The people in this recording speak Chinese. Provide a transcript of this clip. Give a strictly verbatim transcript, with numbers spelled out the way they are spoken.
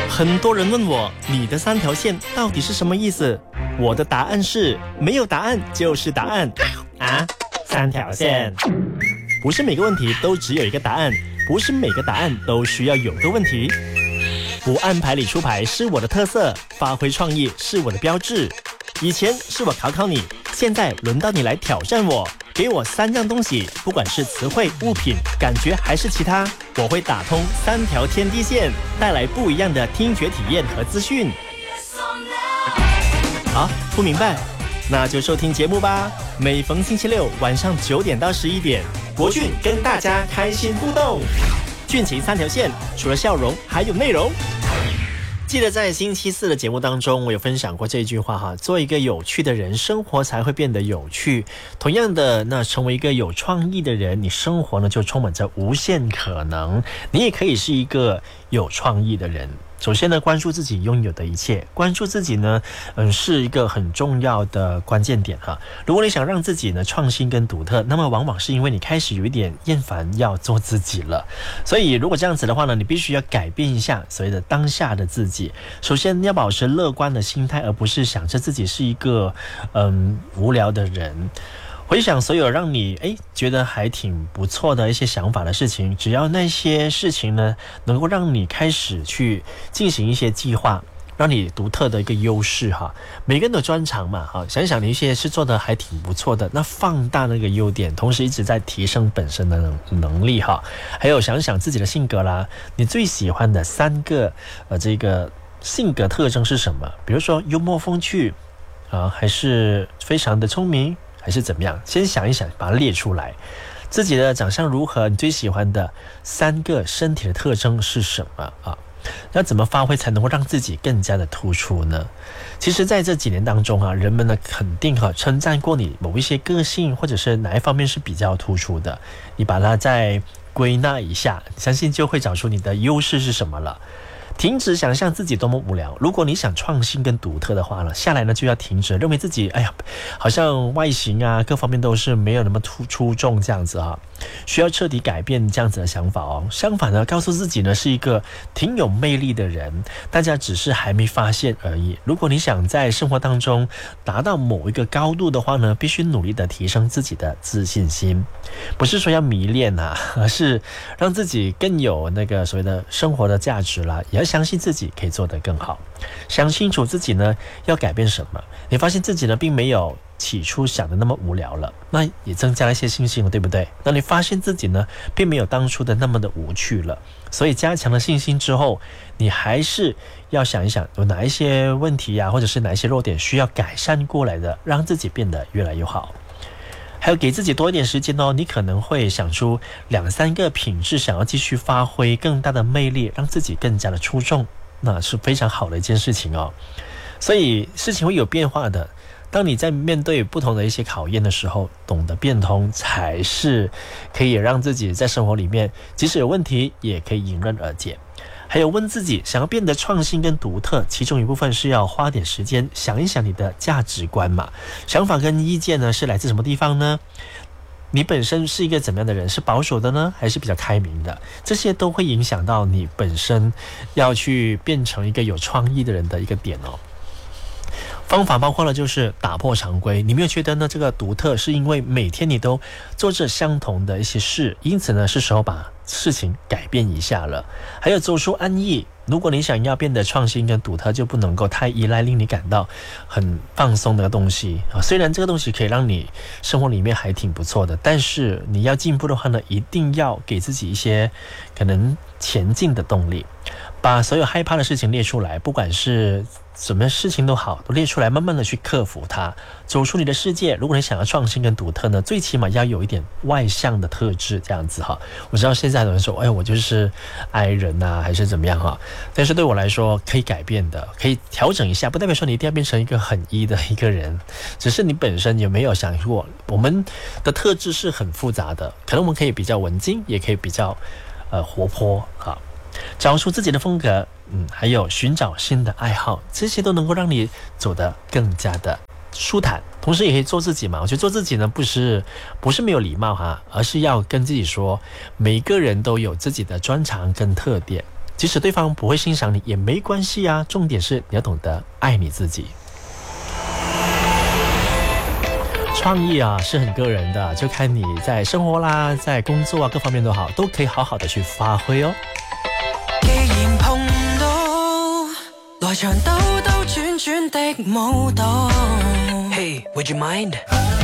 很多人问我，你的三条线到底是什么意思？我的答案是，没有答案就是答案啊！三条线，不是每个问题都只有一个答案，不是每个答案都需要有个问题。不按牌理出牌是我的特色，发挥创意是我的标志。以前是我考考你，现在轮到你来挑战我。给我三样东西，不管是词汇、物品、感觉还是其他，我会打通三条天地线，带来不一样的听觉体验和资讯。好，不明白？那就收听节目吧。每逢星期六晚上九点到十一点，国俊跟大家开心互动。俊情三条线，除了笑容，还有内容。记得在星期四的节目当中，我有分享过这句话哈，做一个有趣的人，生活才会变得有趣。同样的，那成为一个有创意的人，你生活呢就充满着无限可能。你也可以是一个有创意的人。首先呢，关注自己拥有的一切，关注自己呢，嗯，是一个很重要的关键点哈。如果你想让自己呢创新跟独特，那么往往是因为你开始有一点厌烦要做自己了。所以如果这样子的话呢，你必须要改变一下所谓的当下的自己。首先要保持乐观的心态，而不是想着自己是一个嗯无聊的人。回想所有让你诶觉得还挺不错的一些想法的事情，只要那些事情呢能够让你开始去进行一些计划，让你独特的一个优势哈。每个人的专长嘛哈，想想你一些是做的还挺不错的，那放大那个优点，同时一直在提升本身的能能力哈。还有想想自己的性格啦，你最喜欢的三个呃这个性格特征是什么？比如说幽默风趣啊，还是非常的聪明，还是怎么样？先想一想，把它列出来。自己的长相如何？你最喜欢的三个身体的特征是什么啊？要怎么发挥才能够让自己更加的突出呢？其实在这几年当中啊，人们呢肯定哈称赞过你某一些个性，或者是哪一方面是比较突出的，你把它再归纳一下，相信就会找出你的优势是什么了。停止想象自己多么无聊。如果你想创新跟独特的话呢，下来呢就要停止认为自己哎呀，好像外形啊各方面都是没有那么突出众这样子啊，需要彻底改变这样子的想法哦。相反呢，告诉自己呢是一个挺有魅力的人，大家只是还没发现而已。如果你想在生活当中达到某一个高度的话呢，必须努力的提升自己的自信心，不是说要迷恋啊，而是让自己更有那个所谓的生活的价值啦，也要相信自己可以做得更好。想清楚自己呢要改变什么，你发现自己呢并没有起初想的那么无聊了，那也增加了一些信心了，对不对？那你发现自己呢并没有当初的那么的无趣了，所以加强了信心之后，你还是要想一想有哪一些问题啊，或者是哪一些弱点需要改善过来的，让自己变得越来越好。还有给自己多一点时间哦，你可能会想出两三个品质，想要继续发挥更大的魅力，让自己更加的出众，那是非常好的一件事情哦。所以事情会有变化的，当你在面对不同的一些考验的时候，懂得变通才是可以让自己在生活里面即使有问题也可以迎刃而解。还有问自己，想要变得创新跟独特，其中一部分是要花点时间想一想你的价值观嘛，想法跟意见呢是来自什么地方呢？你本身是一个怎么样的人？是保守的呢，还是比较开明的？这些都会影响到你本身要去变成一个有创意的人的一个点哦。方法包括了就是打破常规，你没有觉得呢这个独特是因为每天你都做着相同的一些事，因此呢是时候把事情改变一下了。还有走出安逸，如果你想要变得创新跟独特，就不能够太依赖令你感到很放松的东西啊。虽然这个东西可以让你生活里面还挺不错的，但是你要进步的话呢，一定要给自己一些可能前进的动力。把所有害怕的事情列出来，不管是什么事情都好，都列出来，慢慢的去克服它，走出你的世界。如果你想要创新跟独特呢，最起码要有一点外向的特质，这样子哈。我知道现在有人说，哎，我就是 I 人啊，还是怎么样哈？但是对我来说，可以改变的，可以调整一下，不代表说你一定要变成一个很 E 的一个人，只是你本身有没有想过，我们的特质是很复杂的，可能我们可以比较文静，也可以比较呃活泼哈。找出自己的风格，嗯，还有寻找新的爱好，这些都能够让你走得更加的舒坦，同时也可以做自己嘛。我觉得做自己呢，不是不是没有礼貌哈，而是要跟自己说，每个人都有自己的专长跟特点， 即使对方不会欣赏你也没关系啊，重点是你要懂得爱你自己。创意啊是很個人的，就看你在生活啦，在工作啊各方面都好，都可以好好的去發揮哦。 既然碰到來場兜兜轉轉的舞蹈 Hey, would you mind?